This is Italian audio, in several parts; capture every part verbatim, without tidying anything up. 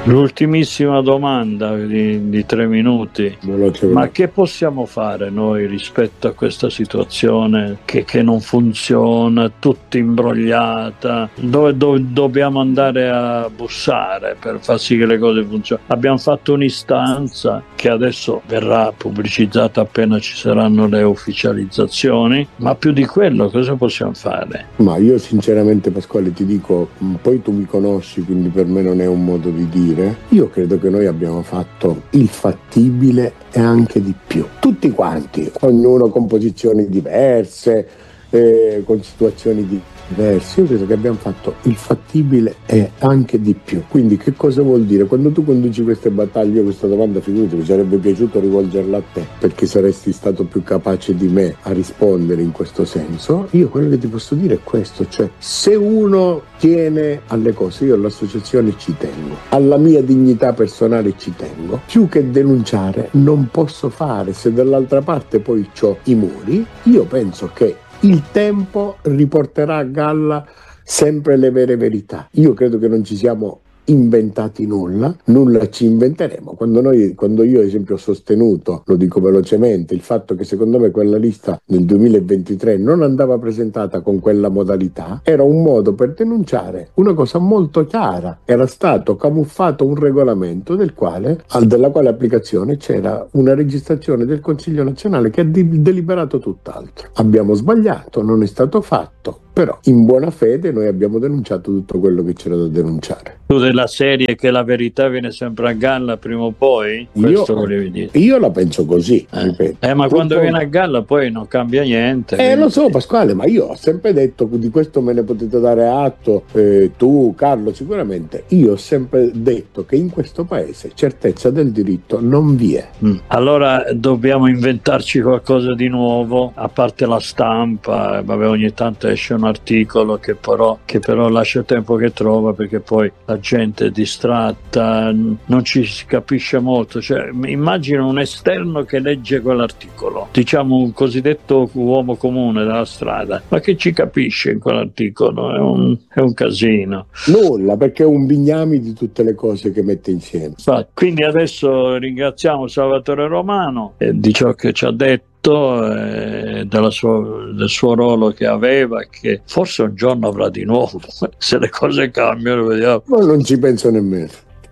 L'ultimissima domanda di, di tre minuti, ma che possiamo fare noi rispetto a questa situazione che, che non funziona, tutta imbrogliata, dove, dove dobbiamo andare a bussare per far sì che le cose funzionino? Abbiamo fatto un'istanza che adesso verrà pubblicizzata appena ci saranno le ufficializzazioni, ma più di quello cosa possiamo fare? Ma io sinceramente, Pasquale, ti dico, poi tu mi conosci, quindi per me non è un modo di dire. Io credo che noi abbiamo fatto il fattibile e anche di più, tutti quanti, ognuno con posizioni diverse, eh, con situazioni diverse. Io credo che abbiamo fatto il fattibile e anche di più. Quindi che cosa vuol dire? Quando tu conduci queste battaglie, questa domanda, figurati, mi sarebbe piaciuto rivolgerla a te, perché saresti stato più capace di me a rispondere in questo senso. Io quello che ti posso dire è questo, cioè se uno tiene alle cose, io all'associazione ci tengo, alla mia dignità personale ci tengo, più che denunciare non posso fare. Se dall'altra parte poi c'ho i muri, io penso che il tempo riporterà a galla sempre le vere verità. Io credo che non ci siamo inventati nulla, nulla ci inventeremo. Quando noi, quando io ad esempio ho sostenuto, lo dico velocemente, il fatto che secondo me quella lista nel duemilaventitré non andava presentata con quella modalità, era un modo per denunciare una cosa molto chiara. Era stato camuffato un regolamento del quale, della quale applicazione c'era una registrazione del Consiglio nazionale che ha di- deliberato tutt'altro. Abbiamo sbagliato, non è stato fatto, però in buona fede noi abbiamo denunciato tutto quello che c'era da denunciare. Tu della serie che la verità viene sempre a galla prima o poi? Questo Io, volevi dire? Io la penso così, eh. ripeto. Eh, ma Tutto... quando viene a galla poi non cambia niente. Eh, quindi... lo so, Pasquale, ma io ho sempre detto, di questo me ne potete dare atto, eh, tu, Carlo, sicuramente. Io ho sempre detto che in questo paese certezza del diritto non vi è. Mm. Allora dobbiamo inventarci qualcosa di nuovo, a parte la stampa. Vabbè, ogni tanto esce un articolo che però, che però lascia tempo che trova, perché poi la gente è distratta, non ci si capisce molto. Cioè, immagino un esterno che legge quell'articolo, diciamo un cosiddetto uomo comune della strada, ma che ci capisce in quell'articolo? È un, è un casino. Nulla, perché è un bignami di tutte le cose che mette insieme. Quindi adesso ringraziamo Salvatore Romano eh, di ciò che ci ha detto, eh, della sua, del suo ruolo che aveva, che forse un giorno avrà di nuovo, se le cose cambiano, vediamo. Ma non ci penso nemmeno.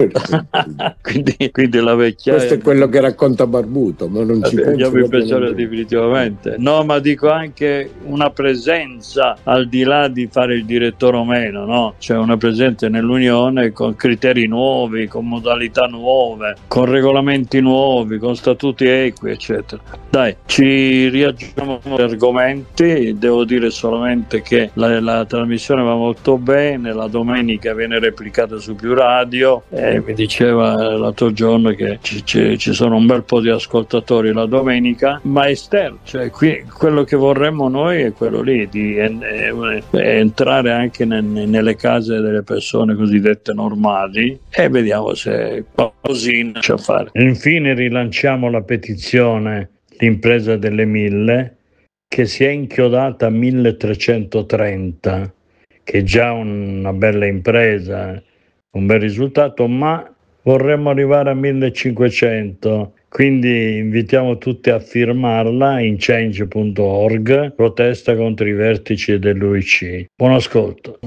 quindi, quindi la vecchiaia, questo è quello che racconta Barbuto, ma non ci penso mi piacerebbe definitivamente. No, ma dico anche una presenza al di là di fare il direttore o meno, no? Cioè una presenza nell'Unione con criteri nuovi, con modalità nuove, con regolamenti nuovi, con statuti equi, eccetera. Dai, ci riaggiungiamo agli argomenti. Devo dire solamente che la, la trasmissione va molto bene, la domenica viene replicata su più radio. Eh, mi diceva l'altro giorno che ci, ci, ci sono un bel po' di ascoltatori la domenica, ma esterno, cioè qui quello che vorremmo noi è quello lì, di en, eh, entrare anche ne, nelle case delle persone cosiddette normali, e vediamo se qualcosina c'è a fare. Infine rilanciamo la petizione L'impresa delle mille, che si è inchiodata a milletrecentotrenta, che è già una bella impresa, un bel risultato, ma vorremmo arrivare a millecinquecento, quindi invitiamo tutti a firmarla in change punto org, protesta contro i vertici dell'U I C. Buon ascolto.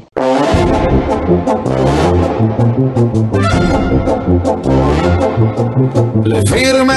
Le firme